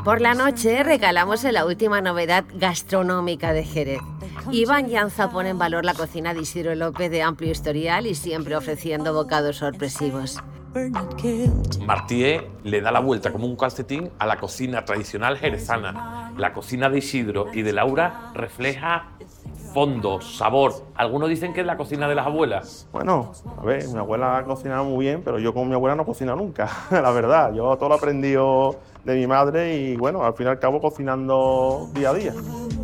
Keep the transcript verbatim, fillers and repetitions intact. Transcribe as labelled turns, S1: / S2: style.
S1: Por la noche regalamos en la última novedad gastronómica de Jerez. Iván Llanza pone en valor la cocina de Isidro López de amplio historial y siempre ofreciendo bocados sorpresivos.
S2: Martier le da la vuelta como un calcetín a la cocina tradicional jerezana. La cocina de Isidro y de Laura refleja fondo, sabor. Algunos dicen que es la cocina de las abuelas.
S3: Bueno, a ver, mi abuela cocinaba muy bien, pero yo con mi abuela no cocino nunca, la verdad. Yo todo lo he aprendido de mi madre y bueno, al fin y al cabo cocinando día a día.